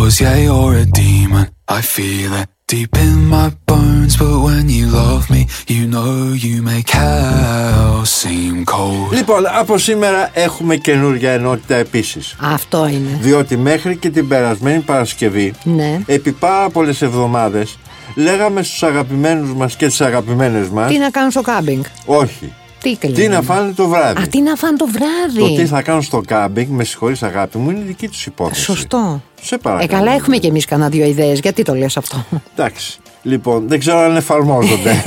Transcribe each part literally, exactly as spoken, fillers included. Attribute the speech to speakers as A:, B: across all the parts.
A: Cause yeah, you're a demon, I feel it deep in my bones. But when you love me, you know you make hell seem cold.
B: Λοιπόν, από σήμερα έχουμε καινούργια ενότητα επίσης.
C: Αυτό είναι.
B: Διότι μέχρι και την περασμένη Παρασκευή,
C: ναι,
B: επί πάρα πολλές εβδομάδες, λέγαμε στους αγαπημένους μας και τις αγαπημένες μας,
C: τι να κάνουν στο κάμπινγκ.
B: Όχι.
C: Τι,
B: τι να φάνε το βράδυ.
C: Α, τι να φάνε το βράδυ.
B: Το τι θα κάνουν στο κάμπινγκ, με συγχωρείς αγάπη μου, είναι δική τους υπόθεση.
C: Σωστό.
B: Σε παρακαλώ.
C: Ε, καλά, έχουμε κι εμείς κανένα δύο ιδέες. Γιατί το λες αυτό?
B: Εντάξει. Λοιπόν, δεν ξέρω αν εφαρμόζονται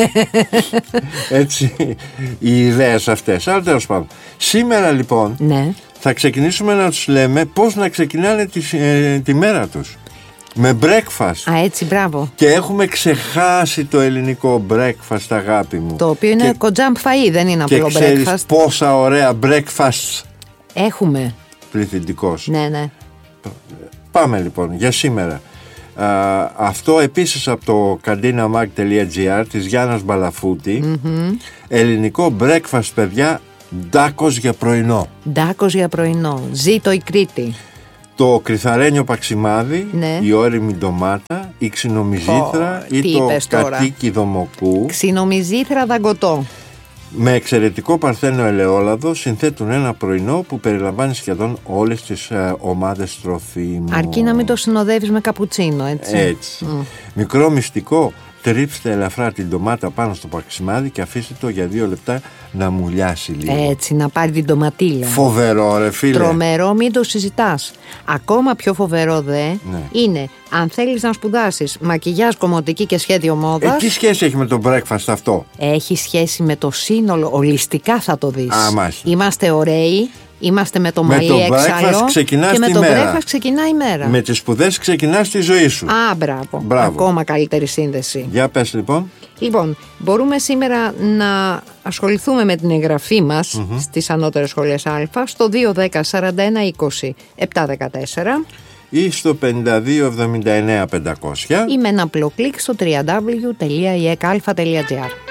B: έτσι οι ιδέες αυτές. Αλλά τέλος πάντων. Σήμερα λοιπόν,
C: ναι,
B: θα ξεκινήσουμε να τους λέμε πώς να ξεκινάνε τη, ε, τη μέρα τους. Με breakfast.
C: Α, έτσι, μπράβο.
B: Και έχουμε ξεχάσει το ελληνικό breakfast, αγάπη μου.
C: Το οποίο είναι
B: και...
C: κοτζάμπ φαΐ, δεν είναι απλό breakfast.
B: Και ξέρεις πόσα ωραία breakfast
C: έχουμε.
B: Πληθυντικός.
C: Ναι, ναι.
B: Πάμε λοιπόν για σήμερα. Α, αυτό επίσης από το καντίναμag τελεία τζι άρ της Γιάννας Μπαλαφούτη. Mm-hmm. Ελληνικό breakfast, παιδιά, ντάκος για πρωινό.
C: Ντάκος για πρωινό. Ζήτω η Κρήτη.
B: Το κρυθαρένιο παξιμάδι,
C: ναι,
B: η όριμη ντομάτα, η ξινομυζήθρα
C: oh,
B: ή το κατοίκι δομοκού.
C: Ξινομυζήθρα δαγκωτό.
B: Με εξαιρετικό παρθένο ελαιόλαδο συνθέτουν ένα πρωινό που περιλαμβάνει σχεδόν όλες τις ε, ομάδες τροφίμων.
C: Αρκεί να μην το συνοδεύεις με καπουτσίνο, έτσι.
B: Έτσι. Mm. Μικρό μυστικό, τρίψτε ελαφρά την ντομάτα πάνω στο παξιμάδι και αφήστε το για δύο λεπτά να μουλιάσει λίγο.
C: Έτσι, να πάρει την ντοματίλα.
B: Φοβερό, ρε φίλε.
C: Τρομερό, μην το συζητάς. Ακόμα πιο φοβερό δε, ναι, είναι αν θέλεις να σπουδάσεις μακιγιάζ, κομμωτική και σχέδιο μόδας.
B: Ε, τι σχέση έχει με το breakfast αυτό?
C: Έχει σχέση με το σύνολο, ολιστικά θα το δεις.
B: Α, μάχη.
C: Είμαστε ωραίοι. Είμαστε με το μαλλί έξαλλο και με το breakfast ξεκινάει η μέρα.
B: Με τις σπουδές ξεκινάς τη ζωή σου.
C: Α, μπράβο. μπράβο. Ακόμα καλύτερη σύνδεση.
B: Για πες λοιπόν.
C: Λοιπόν, μπορούμε σήμερα να ασχοληθούμε με την εγγραφή μας mm-hmm. στις ανώτερες σχολές Α στο δύο δέκα σαράντα ένα είκοσι επτά δεκατέσσερα
B: ή στο πενήντα δύο εβδομήντα εννέα πεντακόσια
C: ή με ένα απλό κλικ στο double-u double-u double-u τελεία ι εκ αλφα τελεία τζι άρ.